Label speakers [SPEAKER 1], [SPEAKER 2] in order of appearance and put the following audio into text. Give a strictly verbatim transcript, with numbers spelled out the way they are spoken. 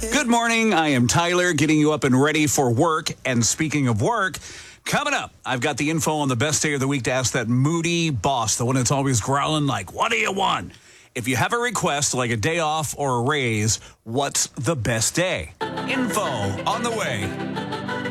[SPEAKER 1] Good morning. I am Tyler, getting you up and ready for work. And speaking of work, coming up, I've got the info on the best day of the week to ask that moody boss, the one that's always growling like, what do you want? If you have a request like a day off or a raise, what's the best day? Info on the way.